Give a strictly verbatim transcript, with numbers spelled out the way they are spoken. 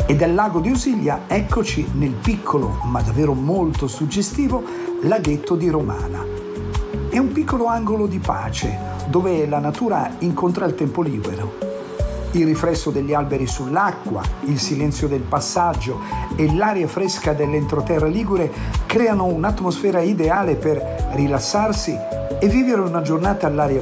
E dal lago di Usiglia eccoci nel piccolo, ma davvero molto suggestivo, laghetto di Romana. È un piccolo angolo di pace, dove la natura incontra il tempo libero. Il riflesso degli alberi sull'acqua, il silenzio del passaggio e l'aria fresca dell'entroterra ligure creano un'atmosfera ideale per rilassarsi e vivere una giornata all'aria